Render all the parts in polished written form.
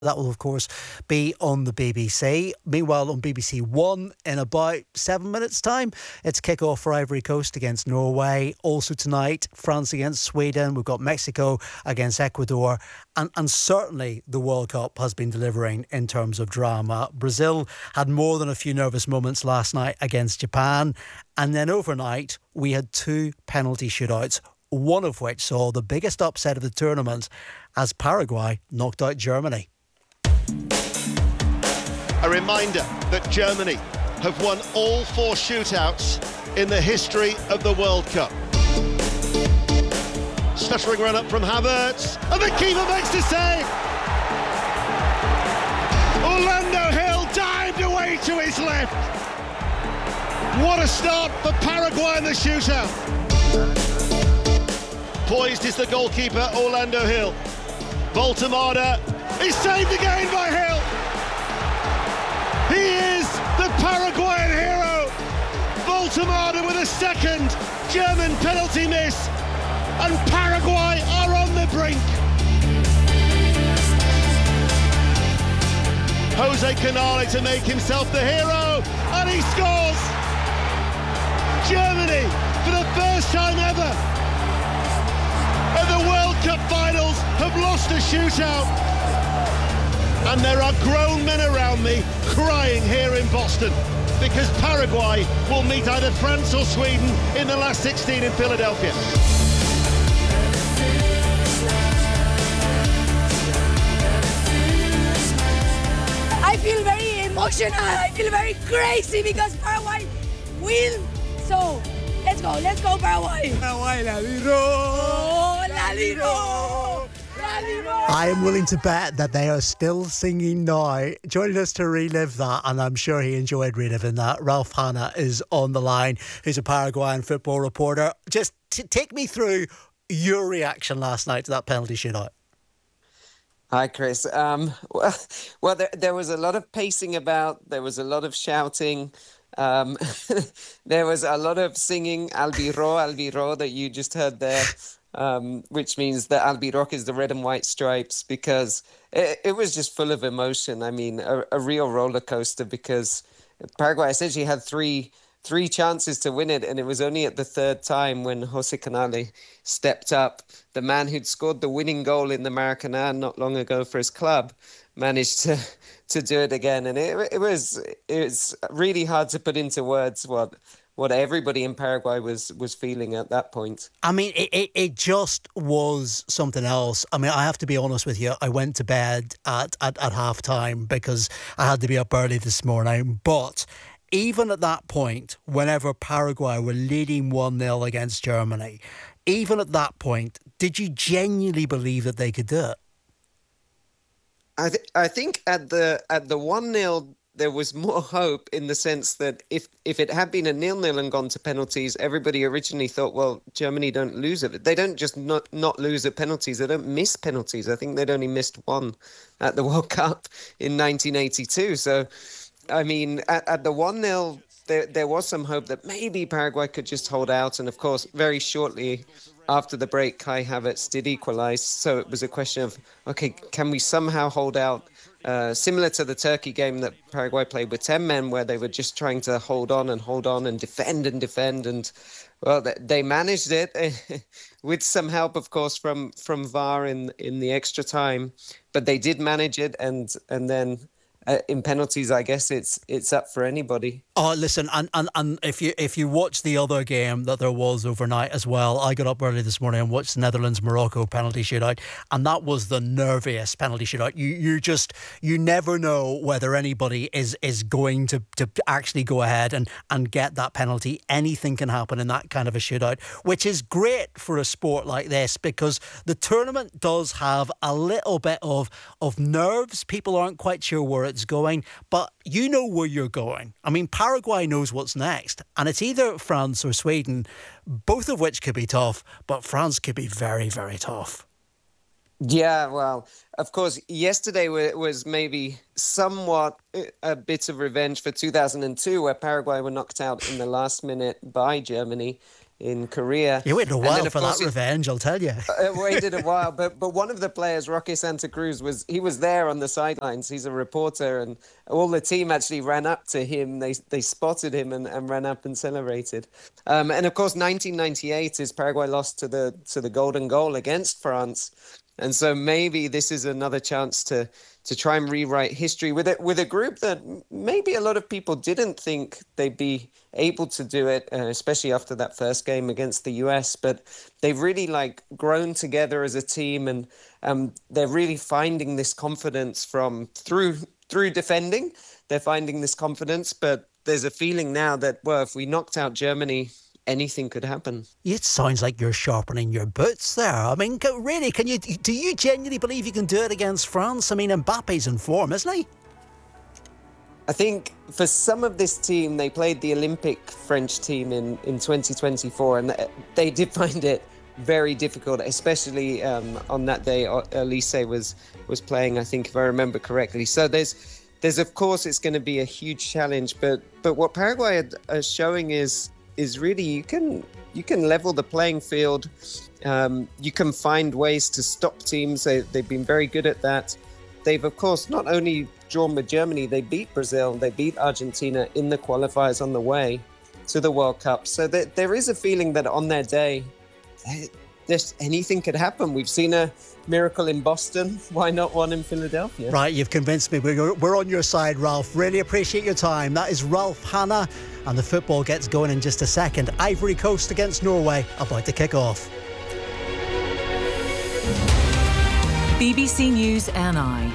That will, of course, be on the BBC. Meanwhile, on BBC One, in about 7 minutes' time, it's kick-off for Ivory Coast against Norway. Also tonight, France against Sweden. We've got Mexico against Ecuador. And certainly the World Cup has been delivering in terms of drama. Brazil had more than a few nervous moments last night against Japan. And then overnight, we had 2 penalty shootouts, one of which saw the biggest upset of the tournament as Paraguay knocked out Germany. A reminder that Germany have won all 4 shootouts in the history of the World Cup. Stuttering run up from Havertz, and the keeper makes the save! Orlando Hill dived away to his left. What a start for Paraguay in the shootout. Poised is the goalkeeper, Orlando Hill. Voltemada is saved again by Hill. He is the Paraguayan hero. Voltemada with a second German penalty miss. And Paraguay are on the brink. Jose Canale to make himself the hero. And he scores. Germany, for the first time ever, at the World Cup finals, have lost a shootout. And there are grown men around me crying here in Boston because Paraguay will meet either France or Sweden in the last 16 in Philadelphia. I feel very emotional, I feel very crazy because Paraguay will. So, let's go Paraguay! Paraguay, la Liro! Oh, la Liro! I am willing to bet that they are still singing now. Joining us to relive that, and I'm sure he enjoyed reliving that, Ralph Hanna is on the line, who's a Paraguayan football reporter. Just take me through your reaction last night to that penalty shootout. Hi, Chris. Well, there was a lot of pacing about. There was a lot of shouting. There was a lot of singing Albiro that you just heard there. Which means that Albirroque is the red and white stripes, because it was just full of emotion. I mean, a real roller coaster, because Paraguay essentially had three chances to win it, and it was only at the third time when Jose Canale stepped up. The man who'd scored the winning goal in the Maracanã not long ago for his club managed to do it again, and it was really hard to put into words what everybody in Paraguay was feeling at that point. I mean, it just was something else. I mean, I have to be honest with you. I went to bed at half-time because I had to be up early this morning. But even at that point, whenever Paraguay were leading 1-0 against Germany, even at that point, did you genuinely believe that they could do it? I think at the 1-0, there was more hope, in the sense that if it had been a 0-0 and gone to penalties, everybody originally thought, well, Germany don't lose it. They don't just not lose at penalties. They don't miss penalties. I think they'd only missed one at the World Cup in 1982. So, I mean, at the 1-0, there was some hope that maybe Paraguay could just hold out. And, of course, very shortly after the break, Kai Havertz did equalise. So it was a question of, okay, can we somehow hold out? Similar to the Turkey game that Paraguay played with 10 men, where they were just trying to hold on and defend. And, well, they managed it with some help, of course, from VAR in the extra time. But they did manage it, and then in penalties, I guess it's up for anybody. Oh, listen, and if you watch the other game that there was overnight as well, I got up early this morning and watched the Netherlands-Morocco penalty shootout, and that was the nerviest penalty shootout. You never know whether anybody is going to actually go ahead and get that penalty. Anything can happen in that kind of a shootout, which is great for a sport like this, because the tournament does have a little bit of nerves. People aren't quite sure where it's going, but you know where you're going. I mean, Paraguay knows what's next, and it's either France or Sweden, both of which could be tough, but France could be very, very tough. Yeah, well, of course, yesterday was maybe somewhat a bit of revenge for 2002, where Paraguay were knocked out in the last minute by Germany in Korea. You waited a while then, for that revenge, I'll tell you. Waited a while, but one of the players, Roque Santa Cruz, was there on the sidelines. He's a reporter, and all the team actually ran up to him. They spotted him and ran up and celebrated. And of course, 1998 is Paraguay lost to the golden goal against France. And so maybe this is another chance to try and rewrite history with a group that maybe a lot of people didn't think they'd be able to do it, especially after that first game against the US. But they've really grown together as a team, and they're really finding this confidence through defending. They're finding this confidence, but there's a feeling now that, well, if we knocked out Germany, anything could happen. It sounds like you're sharpening your boots there. I mean, really, do you genuinely believe you can do it against France? I mean, Mbappe's in form, isn't he? I think for some of this team, they played the Olympic French team in 2024, and they did find it very difficult, especially on that day Elise was playing, I think, if I remember correctly. So there's of course, it's going to be a huge challenge, but what Paraguay are showing is really you can level the playing field. You can find ways to stop teams. They've been very good at that. They've, of course, not only drawn with Germany, they beat Brazil, they beat Argentina in the qualifiers on the way to the World Cup. So there is a feeling that on their day, anything could happen. We've seen a miracle in Boston. Why not one in Philadelphia? Right, you've convinced me. We're on your side, Ralph. Really appreciate your time. That is Ralph Hanna, and the football gets going in just a second. Ivory Coast against Norway, about to kick off. BBC News NI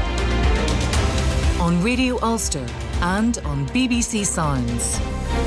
on Radio Ulster and on BBC Sounds.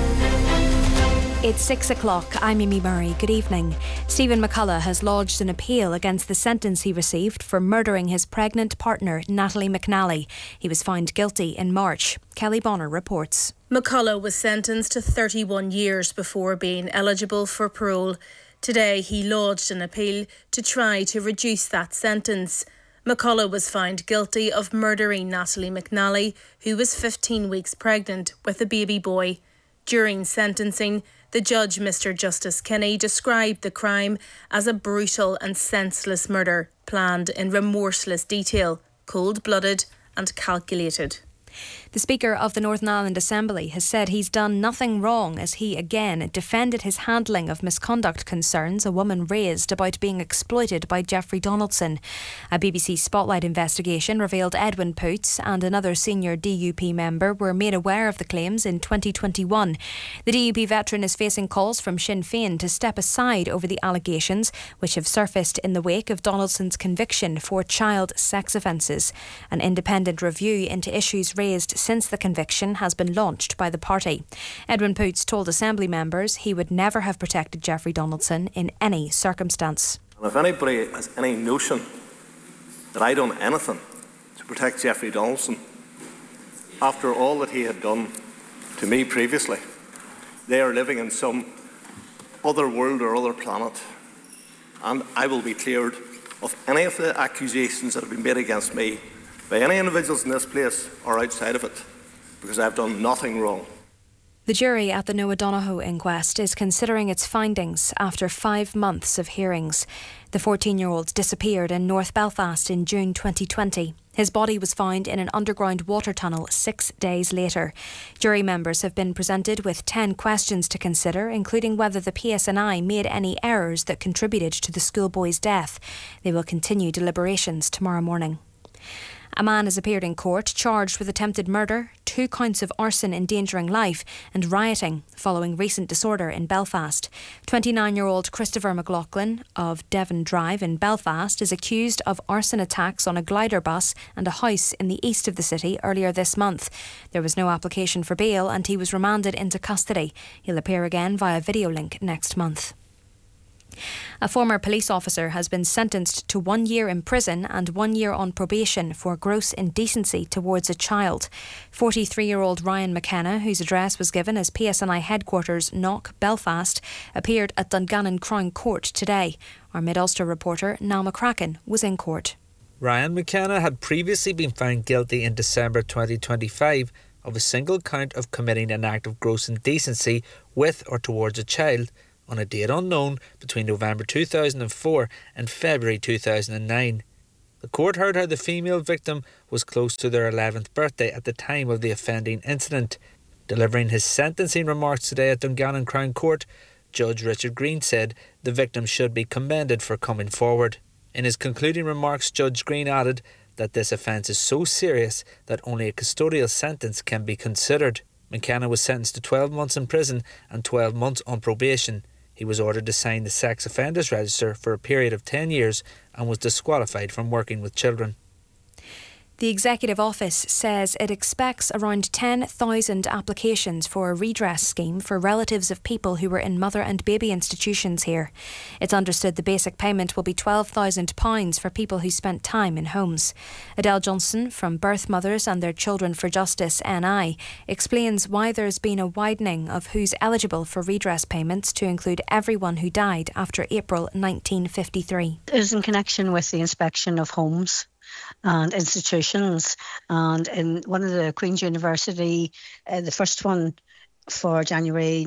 It's 6 o'clock. I'm Amy Murray. Good evening. Stephen McCullough has lodged an appeal against the sentence he received for murdering his pregnant partner, Natalie McNally. He was found guilty in March. Kelly Bonner reports. McCullough was sentenced to 31 years before being eligible for parole. Today, he lodged an appeal to try to reduce that sentence. McCullough was found guilty of murdering Natalie McNally, who was 15 weeks pregnant with a baby boy. During sentencing, the judge, Mr. Justice Kinney, described the crime as a brutal and senseless murder, planned in remorseless detail, cold-blooded and calculated. The Speaker of the Northern Ireland Assembly has said he's done nothing wrong as he again defended his handling of misconduct concerns a woman raised about being exploited by Jeffrey Donaldson. A BBC Spotlight investigation revealed Edwin Poots and another senior DUP member were made aware of the claims in 2021. The DUP veteran is facing calls from Sinn Féin to step aside over the allegations which have surfaced in the wake of Donaldson's conviction for child sex offences. An independent review into issues raised since the conviction has been launched by the party. Edwin Poots told Assembly members he would never have protected Jeffrey Donaldson in any circumstance. And if anybody has any notion that I done anything to protect Jeffrey Donaldson, after all that he had done to me previously, they are living in some other world or other planet, and I will be cleared of any of the accusations that have been made against me by any individuals in this place or outside of it, because I've done nothing wrong. The jury at the Noah Donohoe inquest is considering its findings after 5 months of hearings. The 14-year-old disappeared in North Belfast in June 2020. His body was found in an underground water tunnel 6 days later. Jury members have been presented with 10 questions to consider, including whether the PSNI made any errors that contributed to the schoolboy's death. They will continue deliberations tomorrow morning. A man has appeared in court charged with attempted murder, 2 counts of arson endangering life and rioting following recent disorder in Belfast. 29-year-old Christopher McLaughlin of Devon Drive in Belfast is accused of arson attacks on a glider bus and a house in the east of the city earlier this month. There was no application for bail and he was remanded into custody. He'll appear again via video link next month. A former police officer has been sentenced to 1 year in prison and 1 year on probation for gross indecency towards a child. 43-year-old Ryan McKenna, whose address was given as PSNI headquarters Knock, Belfast, appeared at Dungannon Crown Court today. Our Mid-Ulster reporter Niall McCracken was in court. Ryan McKenna had previously been found guilty in December 2025 of a single count of committing an act of gross indecency with or towards a child on a date unknown between November 2004 and February 2009. The court heard how the female victim was close to their 11th birthday at the time of the offending incident. Delivering his sentencing remarks today at Dungannon Crown Court, Judge Richard Green said the victim should be commended for coming forward. In his concluding remarks, Judge Green added that this offence is so serious that only a custodial sentence can be considered. McKenna was sentenced to 12 months in prison and 12 months on probation. He was ordered to sign the sex offenders register for a period of 10 years and was disqualified from working with children. The Executive Office says it expects around 10,000 applications for a redress scheme for relatives of people who were in mother and baby institutions here. It's understood the basic payment will be £12,000 for people who spent time in homes. Adele Johnson from Birth Mothers and Their Children for Justice NI explains why there's been a widening of who's eligible for redress payments to include everyone who died after April 1953. It is in connection with the inspection of homes and institutions, and in one of the Queen's University, the first one for January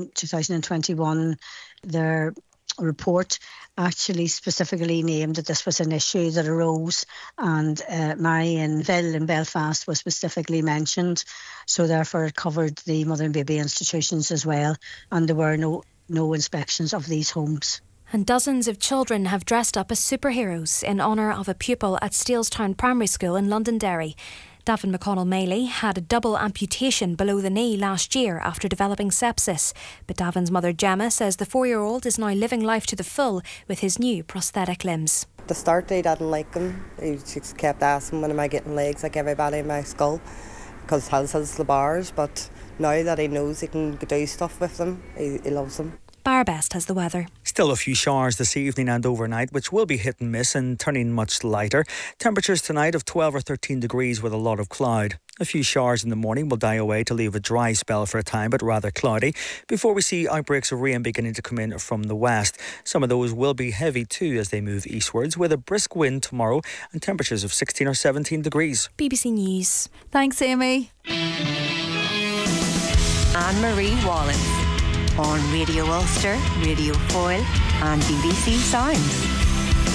2021, their report actually specifically named that this was an issue that arose, and Marianville in Belfast was specifically mentioned, so therefore it covered the mother and baby institutions as well, and there were no inspections of these homes. And dozens of children have dressed up as superheroes in honour of a pupil at Steelstown Primary School in Londonderry. Davin McConnell-Maley had a double amputation below the knee last year after developing sepsis. But Davin's mother Gemma says the 4-year-old is now living life to the full with his new prosthetic limbs. At the start, he didn't like them. He just kept asking, when am I getting legs like everybody in my school? Because his has the bars, but now that he knows he can do stuff with them, he loves them. Barbest has the weather. Still a few showers this evening and overnight, which will be hit and miss and turning much lighter. Temperatures tonight of 12 or 13 degrees with a lot of cloud. A few showers in the morning will die away to leave a dry spell for a time, but rather cloudy, before we see outbreaks of rain beginning to come in from the west. Some of those will be heavy too as they move eastwards, with a brisk wind tomorrow and temperatures of 16 or 17 degrees. BBC News. Thanks, Amy. Anne-Marie Wallace on Radio Ulster, Radio Foyle and BBC Sounds.